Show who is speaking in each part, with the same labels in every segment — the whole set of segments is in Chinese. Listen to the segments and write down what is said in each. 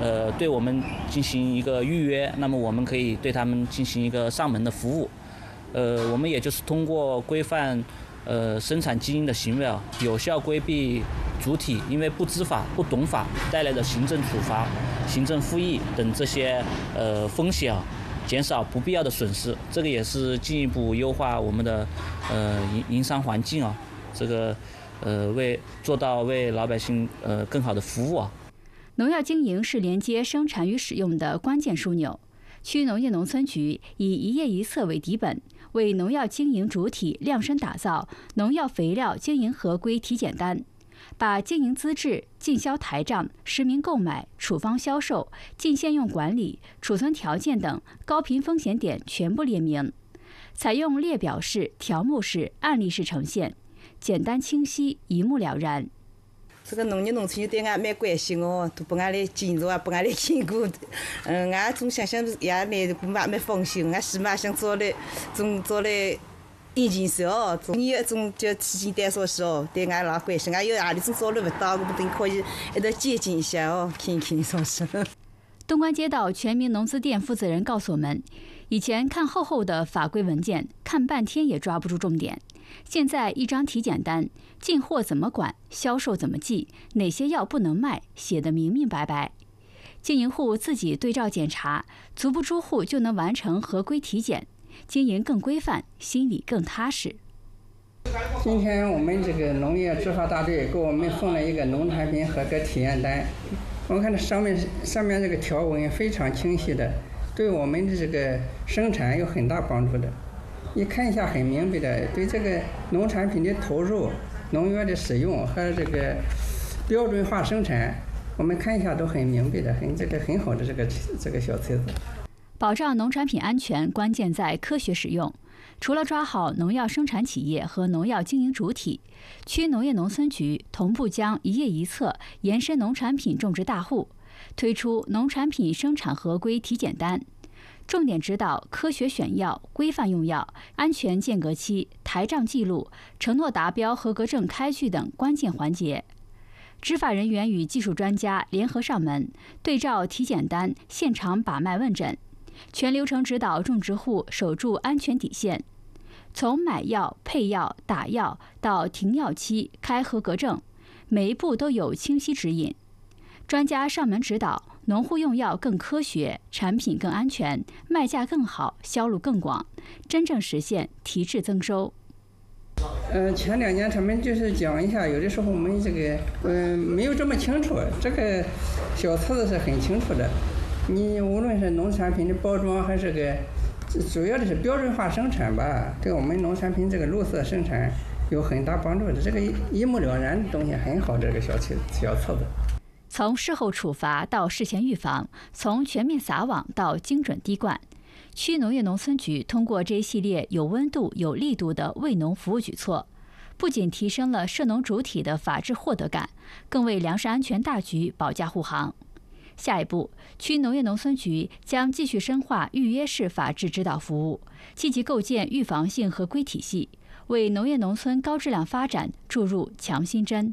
Speaker 1: 对我们进行一个预约，那么我们可以对他们进行一个上门的服务。我们也就是通过规范生产经营的行为有效规避主体因为不知法、不懂法带来的行政处罚、行政复议等这些风险减少不必要的损失。这个也是进一步优化我们的营商环境这个做到为老百姓更好的服务
Speaker 2: 农药经营是连接生产与使用的关键枢纽。区农业农村局以一叶一册为底本，为农药经营主体量身打造农药肥料经营合规体检单，把经营资质、进销台账、实名购买、处方销售、进限用管理、储存条件等高频风险点全部列明，采用列表式、条目式、案例式呈现，简单清晰，一目了然。
Speaker 3: 这个农业农村对俺蛮关心都帮俺来监督帮俺来监管。俺总想也来蛮放心，俺起码想做来研究所你总就体检单说是对俺老关心，俺有哪里种做了不到，我不定可以一道借鉴一下看看说是。
Speaker 2: 东关街道全民农资店负责人告诉我们，以前看厚厚的法规文件，看半天也抓不住重点。现在一张体检单，进货怎么管，销售怎么记，哪些药不能卖，写得明明白白。经营户自己对照检查，足不出户就能完成合规体检，经营更规范，心里更踏实。
Speaker 4: 今天我们这个农业执法大队给我们送了一个农产品合格体验单，我看这上面这个条文非常清晰的，对我们的这个生产有很大帮助的。一看一下很明白的，对这个农产品的投入、农药的使用和这个标准化生产，我们看一下都很明白的，很好的这个小册子。
Speaker 2: 保障农产品安全，关键在科学使用。除了抓好农药生产企业和农药经营主体，区农业农村局同步将一叶一册延伸农产品种植大户，推出农产品生产合规体检单，重点指导科学选药、规范用药、安全间隔期、台账记录、承诺达标合格证开具等关键环节。执法人员与技术专家联合上门，对照体检单现场把脉问诊，全流程指导种植户守住安全底线。从买药、配药、打药到停药期、开合格证，每一步都有清晰指引。专家上门指导，农户用药更科学，产品更安全，卖价更好，销路更广，真正实现提质增收。
Speaker 4: 前2年他们就是讲一下，有的时候我们这个没有这么清楚，这个小册子是很清楚的。你无论是农产品的包装还是主要的是标准化生产吧，对我们农产品这个绿色生产有很大帮助的。这个一目了然的东西很好，这个小册子。
Speaker 2: 从事后处罚到事前预防，从全面撒网到精准滴灌，区农业农村局通过这一系列有温度、有力度的为农服务举措，不仅提升了涉农主体的法治获得感，更为粮食安全大局保驾护航。下一步，区农业农村局将继续深化预约式法治指导服务，积极构建预防性合规体系，为农业农村高质量发展注入强心针。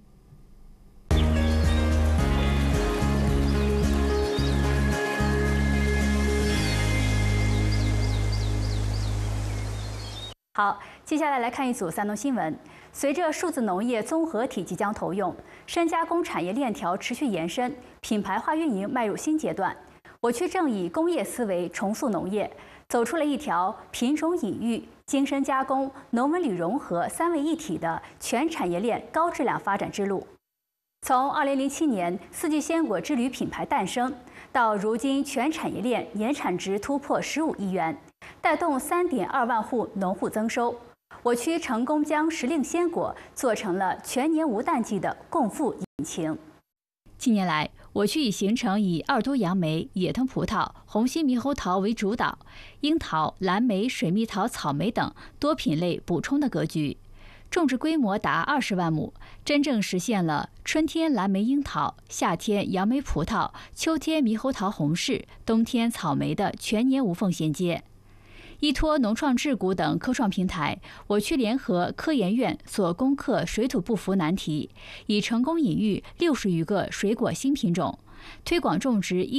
Speaker 2: 好，接下来来看一组3农新闻。随着数字农业综合体即将投用，深加工产业链条持续延伸，品牌化运营迈入新阶段。我区正以工业思维重塑农业，走出了一条品种隐喻、精深加工、农文旅融合3位一体的全产业链高质量发展之路。从2007年四季鲜果之旅品牌诞生，到如今全产业链年产值突破15亿元，带动3.2万户农户增收。我区成功将时令鲜果做成了全年无淡季的共富引擎。近年来，我区已形成以二都杨梅、野藤葡萄、红心猕猴桃为主导，樱桃、蓝莓、水蜜桃、草莓等多品类补充的格局，种植规模达20万亩，真正实现了春天蓝莓樱桃、夏天杨梅葡萄、秋天猕猴桃红柿、冬天草莓的全年无缝衔接。依托农创智谷等科创平台，我区联合科研院所攻克水土不服难题，已成功引育60余个水果新品种，推广种植